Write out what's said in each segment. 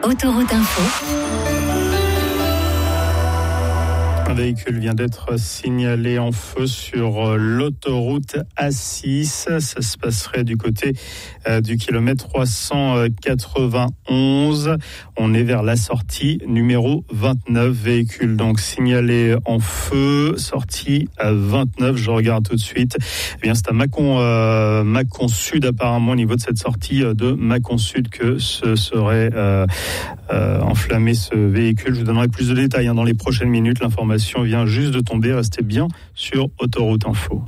Autoroute Info. Un véhicule vient d'être signalé en feu sur l'autoroute A6. Ça se passerait du côté du kilomètre 391. On est vers la sortie numéro 29. Véhicule donc signalé en feu, sortie à 29. Je regarde tout de suite. Eh bien, c'est à Mâcon Sud apparemment au niveau de cette sortie de Mâcon Sud que ce serait enflammé ce véhicule. Je vous donnerai plus de détails dans les prochaines minutes. L'information vient juste de tomber. Restez bien sur Autoroute Info.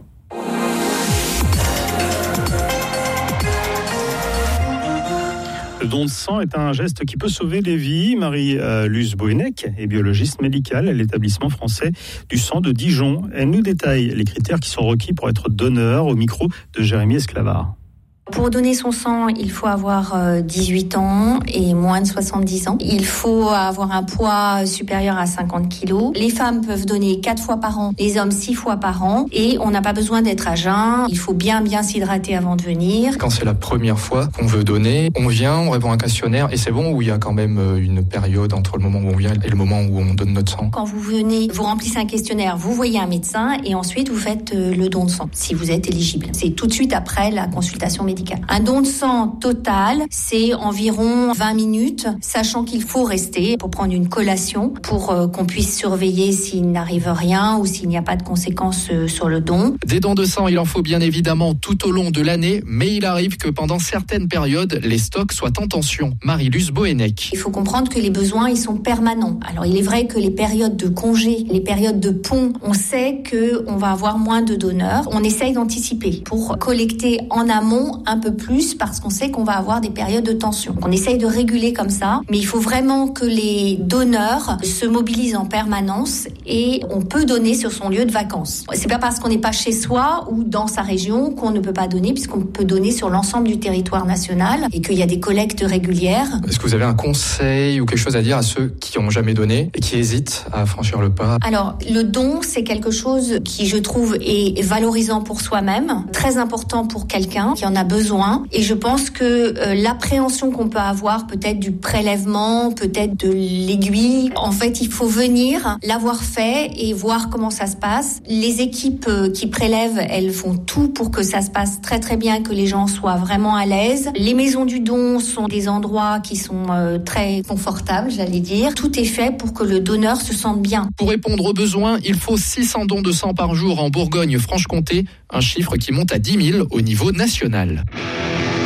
Le don de sang est un geste qui peut sauver des vies. Marie-Luce Boenec est biologiste médicale à l'établissement français du sang de Dijon. Elle nous détaille les critères qui sont requis pour être donneur au micro de Jérémy Esclavard. Pour donner son sang, il faut avoir 18 ans et moins de 70 ans. Il faut avoir un poids supérieur à 50 kilos. Les femmes peuvent donner 4 fois par an, les hommes 6 fois par an. Et on n'a pas besoin d'être à jeun. Il faut bien s'hydrater avant de venir. Quand c'est la première fois qu'on veut donner, on vient, on répond à un questionnaire et c'est bon, ou il y a quand même une période entre le moment où on vient et le moment où on donne notre sang? Quand vous venez, vous remplissez un questionnaire, vous voyez un médecin et ensuite vous faites le don de sang, si vous êtes éligible. C'est tout de suite après la consultation médicale. Un don de sang total, c'est environ 20 minutes, sachant qu'il faut rester pour prendre une collation pour qu'on puisse surveiller s'il n'arrive rien ou s'il n'y a pas de conséquences sur le don. Des dons de sang, il en faut bien évidemment tout au long de l'année, mais il arrive que pendant certaines périodes, les stocks soient en tension. Marie-Luce Boenec. Il faut comprendre que les besoins, ils sont permanents. Alors, il est vrai que les périodes de congé, les périodes de pont, on sait qu'on va avoir moins de donneurs. On essaye d'anticiper pour collecter en amont un peu plus parce qu'on sait qu'on va avoir des périodes de tension. On essaye de réguler comme ça, mais il faut vraiment que les donneurs se mobilisent en permanence et on peut donner sur son lieu de vacances. C'est pas parce qu'on n'est pas chez soi ou dans sa région qu'on ne peut pas donner, puisqu'on peut donner sur l'ensemble du territoire national et qu'il y a des collectes régulières. Est-ce que vous avez un conseil ou quelque chose à dire à ceux qui n'ont jamais donné et qui hésitent à franchir le pas? Alors, le don, c'est quelque chose qui, je trouve, est valorisant pour soi-même, très important pour quelqu'un qui en a besoin. Et je pense que l'appréhension qu'on peut avoir, peut-être du prélèvement, peut-être de l'aiguille, en fait, il faut venir, l'avoir fait et voir comment ça se passe. Les équipes qui prélèvent, elles font tout pour que ça se passe très très bien, que les gens soient vraiment à l'aise. Les maisons du don sont des endroits qui sont très confortables, j'allais dire. Tout est fait pour que le donneur se sente bien. Pour répondre aux besoins, il faut 600 dons de sang par jour en Bourgogne-Franche-Comté, un chiffre qui monte à 10 000 au niveau national.